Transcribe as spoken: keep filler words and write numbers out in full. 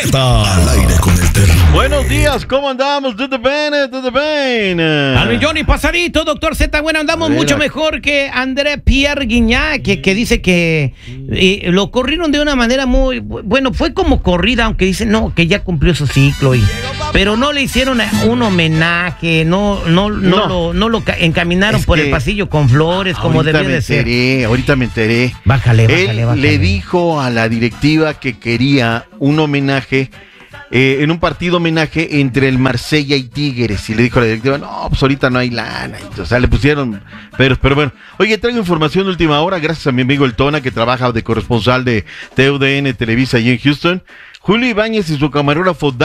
Ruleta al aire con el terror. Buenos días, ¿cómo andamos? ¿Todo bien? ¿Todo bien? Al millón y pasadito, doctor Z. Bueno, andamos mucho mejor que André Pierre Guignac, que, que dice que eh, lo corrieron de una manera muy... Bueno, fue como corrida, aunque dice no, que ya cumplió su ciclo. Y, pero no le hicieron un homenaje, no, no, no, no. Lo, no lo encaminaron es por el pasillo con flores, como debía de ser. Enteré, ahorita me enteré. Bájale, bájale, Él bájale. le dijo a la directiva que quería un homenaje, eh, en un partido homenaje entre el Marsella y Tigres, y le dijo a la directiva, no, pues ahorita no hay lana, o sea, le pusieron, pero, pero bueno. Oye, traigo información de última hora, gracias a mi amigo El Tona, que trabaja de corresponsal de T U D N Televisa allí en Houston. Julio Ibáñez y su camarógrafo